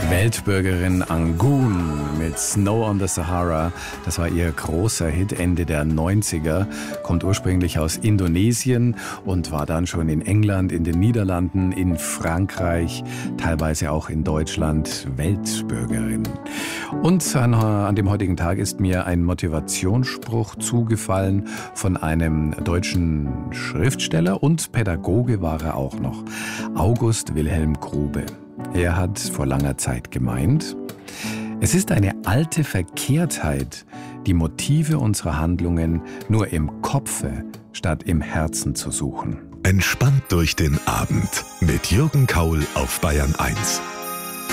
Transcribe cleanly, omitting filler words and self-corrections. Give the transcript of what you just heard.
Weltbürgerin Angoon mit Snow on the Sahara. Das war ihr großer Hit Ende der 90er. Kommt ursprünglich aus Indonesien und war dann schon in England, in den Niederlanden, in Frankreich, teilweise auch in Deutschland Weltbürgerin. Und an dem heutigen Tag ist mir ein Motivationsspruch zugefallen von einem deutschen Schriftsteller und Pädagoge war er auch noch. August Wilhelm Grube. Er hat vor langer Zeit gemeint, es ist eine alte Verkehrtheit, die Motive unserer Handlungen nur im Kopfe statt im Herzen zu suchen. Entspannt durch den Abend mit Jürgen Kaul auf Bayern 1.